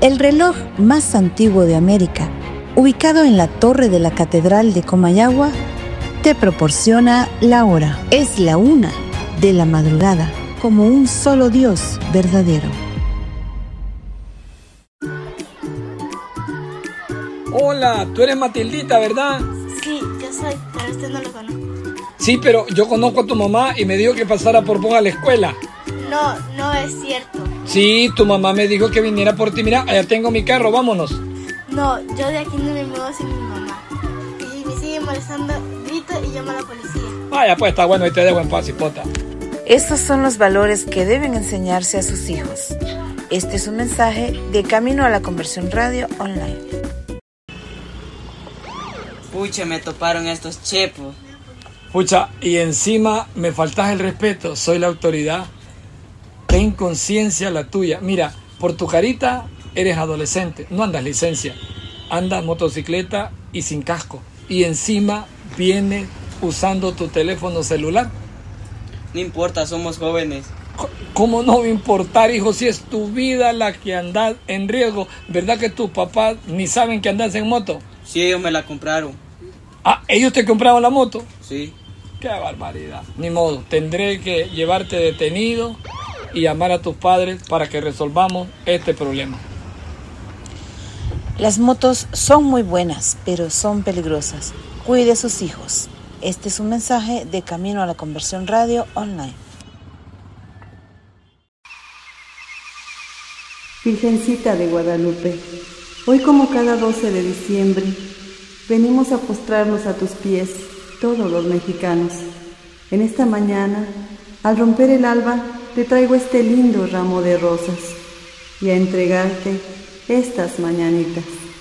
El reloj más antiguo de América, ubicado en la torre de la Catedral de Comayagua, te proporciona la hora. Es la 1 de la madrugada, como un solo Dios verdadero. Hola, tú eres Matildita, ¿verdad? Sí, yo soy, pero usted no lo conozco. Sí, pero yo conozco a tu mamá y me dijo que pasara por vos a la escuela. No es cierto. Sí, tu mamá me dijo que viniera por ti. Mira, allá tengo mi carro, vámonos. No, yo de aquí no me muevo sin mi mamá. Y me sigue molestando, grito y llamo a la policía. Vaya, pues está bueno y te dejo en paz, hipota. Estos son los valores que deben enseñarse a sus hijos. Este es un mensaje de Camino a la Conversión Radio Online. Pucha, me toparon estos chepos. Pucha, y encima me faltas el respeto, soy la autoridad. Qué inconsciencia la tuya. Mira, por tu carita eres adolescente, no andas licencia. Andas motocicleta y sin casco. Y encima vienes usando tu teléfono celular. No importa, somos jóvenes. ¿Cómo no va a importar, hijo, si es tu vida la que andas en riesgo? ¿Verdad que tus papás ni saben que andas en moto? Sí, ellos me la compraron. Ah, ¿ellos te compraron la moto? Sí. Qué barbaridad. Ni modo, tendré que llevarte detenido y llamar a tus padres para que resolvamos este problema. Las motos son muy buenas, pero son peligrosas. Cuide a sus hijos. Este es un mensaje de Camino a la Conversión Radio Online. Virgencita de Guadalupe, hoy como cada 12 de diciembre, venimos a postrarnos a tus pies, todos los mexicanos. En esta mañana, al romper el alba, te traigo este lindo ramo de rosas y a entregarte estas mañanitas.